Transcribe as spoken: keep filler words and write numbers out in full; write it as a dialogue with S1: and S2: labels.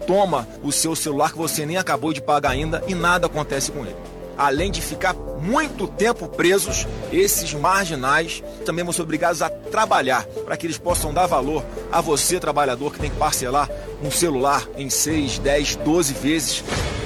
S1: toma o seu celular que você nem acabou de pagar ainda e nada acontece com ele. Além de ficar muito tempo presos, esses marginais também vão ser obrigados a trabalhar para que eles possam dar valor a você, trabalhador, que tem que parcelar um celular em seis, dez, doze vezes.